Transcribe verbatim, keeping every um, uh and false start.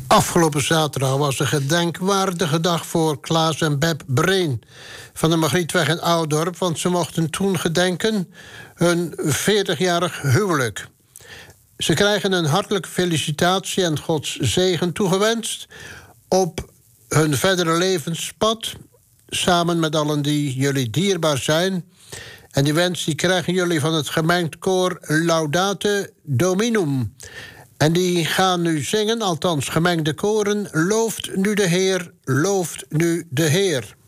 Afgelopen zaterdag was een gedenkwaardige dag voor Klaas en Beb Breen van de Margrietweg in Oudorp, want ze mochten toen gedenken hun veertigjarig huwelijk. Ze krijgen een hartelijke felicitatie en Gods zegen toegewenst op hun verdere levenspad, samen met allen die jullie dierbaar zijn. En die wens die krijgen jullie van het gemengd koor Laudate Dominum. En die gaan nu zingen, althans gemengde koren, looft nu de Heer, looft nu de Heer.